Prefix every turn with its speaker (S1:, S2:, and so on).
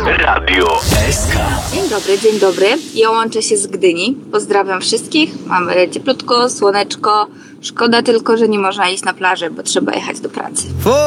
S1: Radio SK.
S2: Dzień dobry. Ja łączę się z Gdyni. Pozdrawiam wszystkich. Mamy cieplutko, słoneczko. Szkoda tylko, że nie można iść na plażę, bo trzeba jechać do pracy.